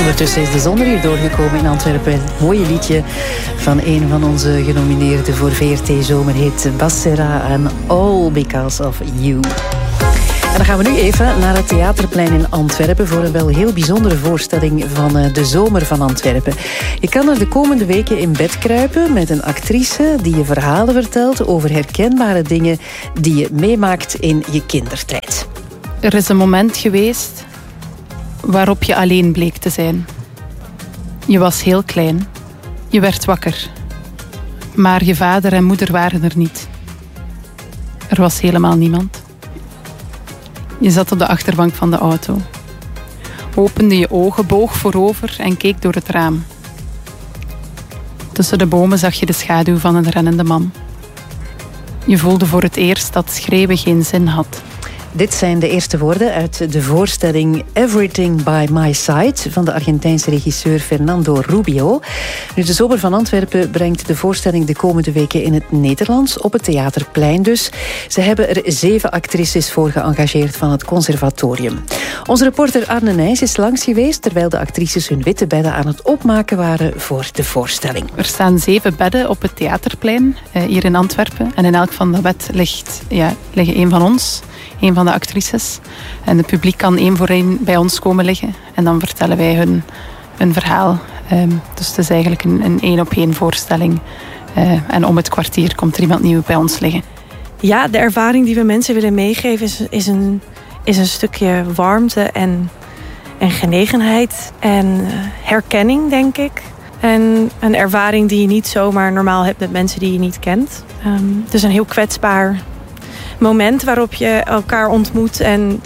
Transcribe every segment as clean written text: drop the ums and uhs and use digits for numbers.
Ondertussen is de zon er hier doorgekomen in Antwerpen. Een mooie liedje van een van onze genomineerden voor VRT Zomerhit, Basera, en All Because of You. En dan gaan we nu even naar het Theaterplein in Antwerpen voor een wel heel bijzondere voorstelling van de Zomer van Antwerpen. Je kan er de komende weken in bed kruipen met een actrice die je verhalen vertelt over herkenbare dingen die je meemaakt in je kindertijd. Er is een moment geweest waarop je alleen bleek te zijn. Je was heel klein. Je werd wakker. Maar je vader en moeder waren er niet. Er was helemaal niemand. Je zat op de achterbank van de auto. Opende je ogen, boog voorover en keek door het raam. Tussen de bomen zag je de schaduw van een rennende man. Je voelde voor het eerst dat schreeuwen geen zin had. Dit zijn de eerste woorden uit de voorstelling Everything by My Side van de Argentijnse regisseur Fernando Rubio. Nu, de Zomer van Antwerpen brengt de voorstelling de komende weken in het Nederlands, op het Theaterplein dus. Ze hebben er 7 actrices voor geëngageerd van het conservatorium. Onze reporter Arne Nijs is langs geweest terwijl de actrices hun witte bedden aan het opmaken waren voor de voorstelling. Er staan 7 bedden op het Theaterplein hier in Antwerpen. En in elk van de bed liggen een van ons. Een van de actrices. En het publiek kan 1 voor 1 bij ons komen liggen. En dan vertellen wij hun verhaal. Dus het is eigenlijk een 1-op-1 voorstelling. En om het kwartier komt er iemand nieuw bij ons liggen. Ja, de ervaring die we mensen willen meegeven is een stukje warmte en genegenheid. En herkenning, denk ik. En een ervaring die je niet zomaar normaal hebt met mensen die je niet kent. Het is een heel kwetsbaar moment waarop je elkaar ontmoet en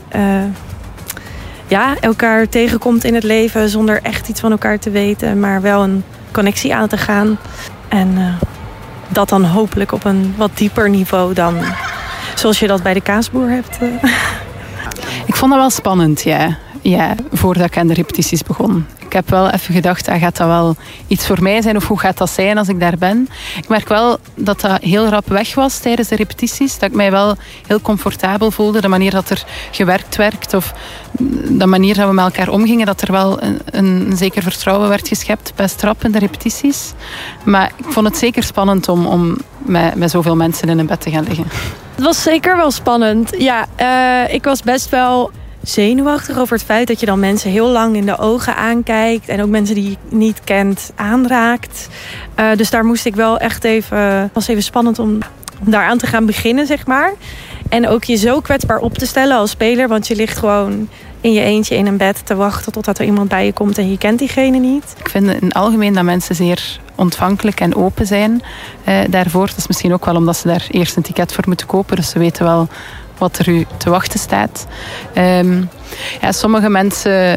elkaar tegenkomt in het leven zonder echt iets van elkaar te weten, maar wel een connectie aan te gaan. En dat dan hopelijk op een wat dieper niveau dan zoals je dat bij de kaasboer hebt. Ik vond dat wel spannend, ja, voordat ik aan de repetities begon. Ik heb wel even gedacht, gaat dat wel iets voor mij zijn of hoe gaat dat zijn als ik daar ben? Ik merk wel dat dat heel rap weg was tijdens de repetities. Dat ik mij wel heel comfortabel voelde. De manier dat er gewerkt werd of de manier dat we met elkaar omgingen, dat er wel een zeker vertrouwen werd geschept best rap in de repetities. Maar ik vond het zeker spannend om met zoveel mensen in een bed te gaan liggen. Het was zeker wel spannend. Ja, ik was best wel zenuwachtig over het feit dat je dan mensen heel lang in de ogen aankijkt. En ook mensen die je niet kent aanraakt. Dus daar moest ik wel echt was even spannend om daaraan te gaan beginnen, zeg maar. En ook je zo kwetsbaar op te stellen als speler. Want je ligt gewoon in je eentje in een bed te wachten totdat er iemand bij je komt en je kent diegene niet. Ik vind in het algemeen dat mensen zeer ontvankelijk en open zijn daarvoor. Dat is misschien ook wel omdat ze daar eerst een ticket voor moeten kopen. Dus ze weten wel wat er u te wachten staat. Sommige mensen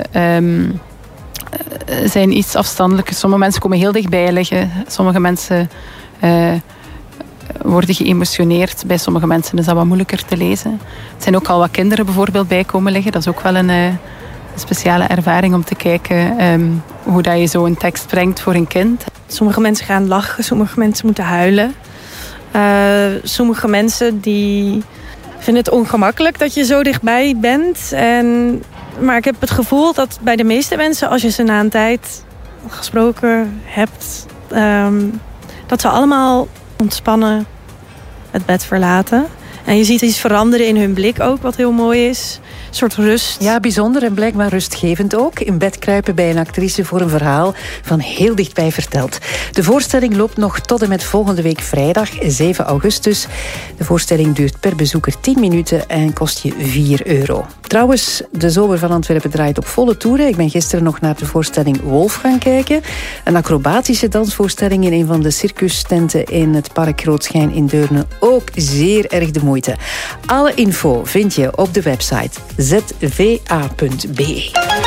zijn iets afstandelijker. Sommige mensen komen heel dichtbij liggen. Sommige mensen worden geëmotioneerd. Bij sommige mensen is dat wat moeilijker te lezen. Er zijn ook al wat kinderen bijvoorbeeld bij komen liggen. Dat is ook wel een speciale ervaring om te kijken hoe dat je zo een tekst brengt voor een kind. Sommige mensen gaan lachen, sommige mensen moeten huilen. Sommige mensen die vinden het ongemakkelijk dat je zo dichtbij bent. Maar ik heb het gevoel dat bij de meeste mensen, als je ze na een tijd gesproken hebt, dat ze allemaal ontspannen het bed verlaten. En je ziet iets veranderen in hun blik ook, wat heel mooi is. Een soort rust. Ja, bijzonder en blijkbaar rustgevend ook. In bed kruipen bij een actrice voor een verhaal van heel dichtbij verteld. De voorstelling loopt nog tot en met volgende week vrijdag, 7 augustus. De voorstelling duurt per bezoeker 10 minuten en kost je €4. Trouwens, de Zomer van Antwerpen draait op volle toeren. Ik ben gisteren nog naar de voorstelling Wolf gaan kijken. Een acrobatische dansvoorstelling in een van de circustenten in het Park Grootschijn in Deurne. Ook zeer erg de moeite. Alle info vind je op de website zva.be.